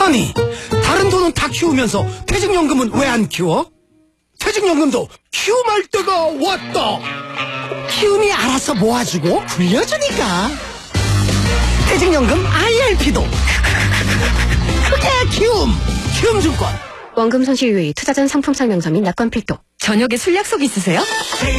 아니, 다른 돈은 다 키우면서 퇴직연금은 왜 안 키워? 퇴직연금도 키움할 때가 왔다. 키움이 알아서 모아주고 굴려주니까. 퇴직연금 IRP도 크게 키움증권. 원금 손실 유의, 투자 전 상품 설명서 및 낙관 필독. 저녁에 술 약속 있으세요?